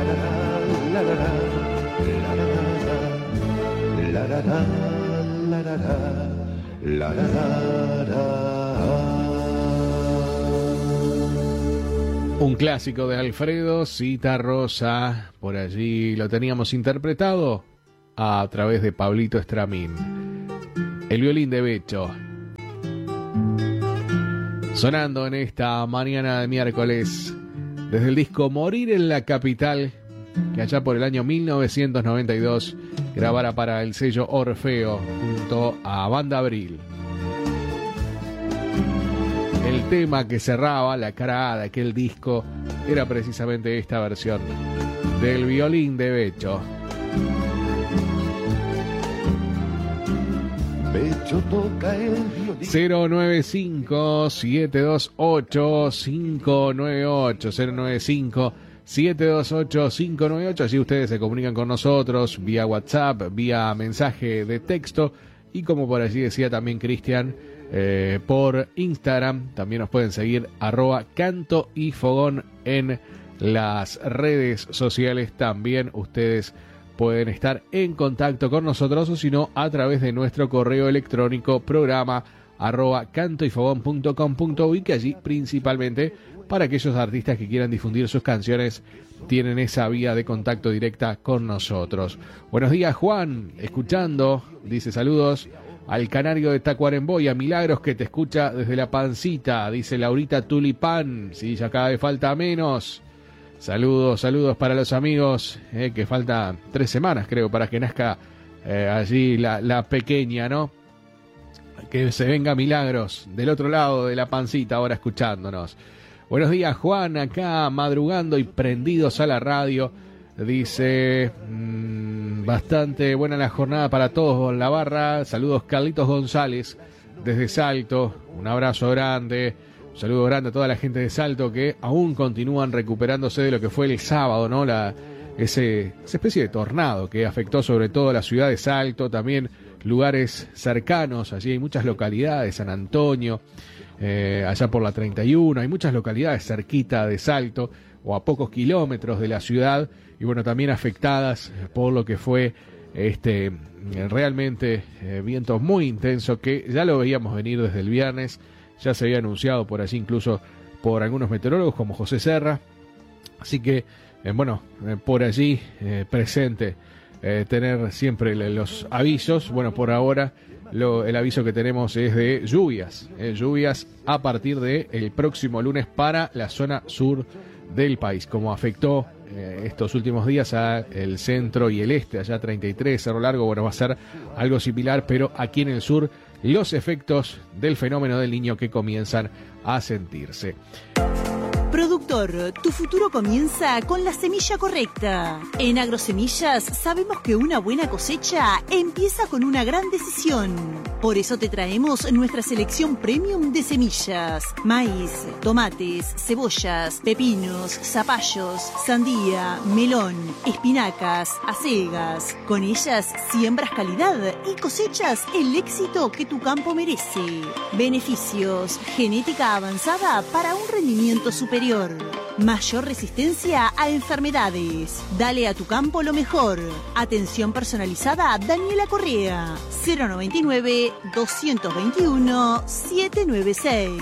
Un clásico de Alfredo Citarrosa, por allí lo teníamos interpretado a través de Pablito Estramín. El violín de Becho. Sonando en esta mañana de miércoles, desde el disco Morir en la Capital, que allá por el año 1992 grabara para el sello Orfeo junto a Banda Abril. El tema que cerraba la cara A de aquel disco era precisamente esta versión del violín de Becho. Becho toca el violín. 095-728-598 095-728-598. Allí ustedes se comunican con nosotros vía WhatsApp, vía mensaje de texto y, como por allí decía también Cristian, por Instagram. También nos pueden seguir @canto y fogón en las redes sociales. También ustedes pueden estar en contacto con nosotros, o si no, a través de nuestro correo electrónico programa @cantoyfogón.com.uy, que allí principalmente para aquellos artistas que quieran difundir sus canciones tienen esa vía de contacto directa con nosotros. Buenos días, Juan, escuchando, dice saludos al canario de Tacuarembó y a Milagros que te escucha desde La Pancita, dice Laurita Tulipán, sí, ya cada vez falta menos. Saludos para los amigos, que falta 3 semanas creo para que nazca allí la pequeña, ¿no? Que se venga Milagros del otro lado de La Pancita ahora escuchándonos. Buenos días, Juan, acá madrugando y prendidos a la radio. Dice, bastante buena la jornada para todos en la barra. Saludos, Carlitos González desde Salto, un abrazo grande. Un saludo grande a toda la gente de Salto que aún continúan recuperándose de lo que fue el sábado, ¿no? Esa especie de tornado que afectó sobre todo la ciudad de Salto, también lugares cercanos. Allí hay muchas localidades, San Antonio, allá por la 31, hay muchas localidades cerquita de Salto o a pocos kilómetros de la ciudad, y bueno, también afectadas por lo que fue realmente viento muy intenso que ya lo veíamos venir desde el viernes. Ya se había anunciado por allí incluso por algunos meteorólogos como José Serra. Así que, por allí presente tener siempre los avisos. Bueno, por ahora el aviso que tenemos es de lluvias. Lluvias a partir del próximo lunes para la zona sur del país. Como afectó estos últimos días a el centro y el este, allá 33, Cerro Largo, bueno, va a ser algo similar, pero aquí en el sur los efectos del fenómeno del Niño que comienzan a sentirse. Productor, tu futuro comienza con la semilla correcta. En Agrosemillas sabemos que una buena cosecha empieza con una gran decisión. Por eso te traemos nuestra selección premium de semillas. Maíz, tomates, cebollas, pepinos, zapallos, sandía, melón, espinacas, acelgas. Con ellas siembras calidad y cosechas el éxito que tu campo merece. Beneficios, genética avanzada para un rendimiento superior. Mayor resistencia a enfermedades. Dale a tu campo lo mejor. Atención personalizada Daniela Correa. 099-221-796.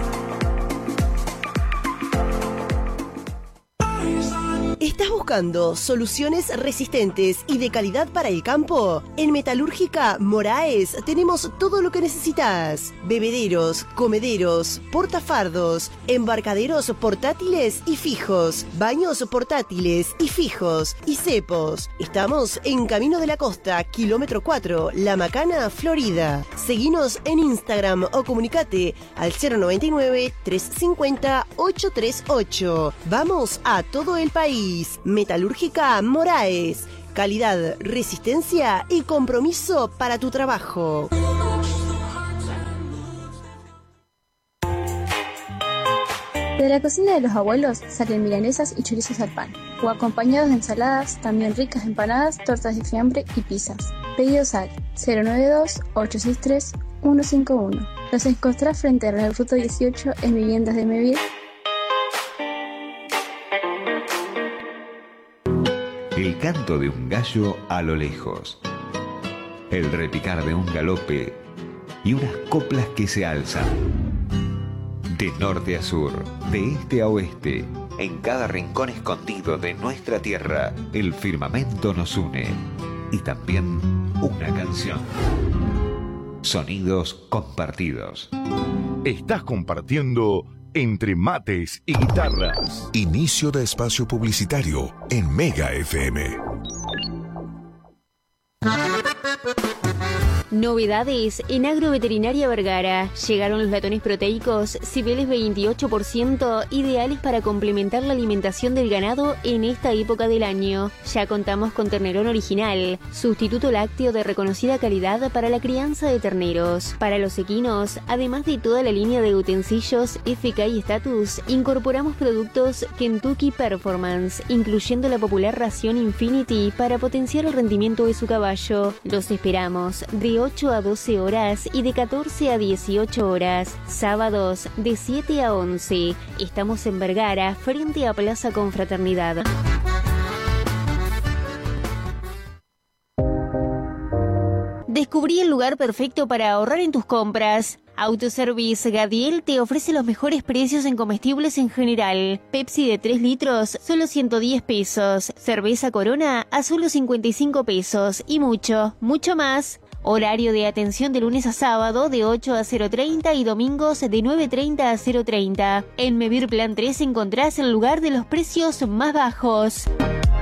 ¿Estás buscando soluciones resistentes y de calidad para el campo? En Metalúrgica Moraes tenemos todo lo que necesitas. Bebederos, comederos, portafardos, embarcaderos portátiles y fijos, baños portátiles y fijos y cepos. Estamos en Camino de la Costa, kilómetro 4, La Macana, Florida. Seguinos en Instagram o comunicate al 099-350-838. Vamos a todo el país. Metalúrgica Moraes. Calidad, resistencia y compromiso para tu trabajo. De la cocina de los abuelos salen milanesas y chorizos al pan, o acompañados de ensaladas, también ricas empanadas, tortas de fiambre y pizzas. Pedidos al 092-863-151. Los encontrás frente a la Ruta 18 en Viviendas de Mevir. el canto de un gallo a lo lejos, el repicar de un galope y unas coplas que se alzan. De norte a sur, de este a oeste, en cada rincón escondido de nuestra tierra, el firmamento nos une. Y también una canción. Sonidos compartidos. Estás compartiendo Entre Mates y Guitarras. Inicio de espacio publicitario en Mega FM. Novedades en Agroveterinaria Vergara. Llegaron los latones proteicos Cibeles 28%, ideales para complementar la alimentación del ganado en esta época del año. Ya contamos con ternerón original, sustituto lácteo de reconocida calidad para la crianza de terneros. Para los equinos, además de toda la línea de utensilios FK y Status, incorporamos productos Kentucky Performance, incluyendo la popular ración Infinity para potenciar el rendimiento de su caballo. Los esperamos de 8 a 12 horas y de 14 a 18 horas. Sábados de 7 a 11. Estamos en Vergara, frente a Plaza Confraternidad. Descubrí el lugar perfecto para ahorrar en tus compras. Autoservice Gadiel te ofrece los mejores precios en comestibles en general. Pepsi de 3 litros, solo 110 pesos. Cerveza Corona a solo 55 pesos. Y mucho, mucho más. Horario de atención de lunes a sábado de 8 a 0:30 y domingos de 9:30 a 0:30. En Mevir Plan 3 encontrás el lugar de los precios más bajos.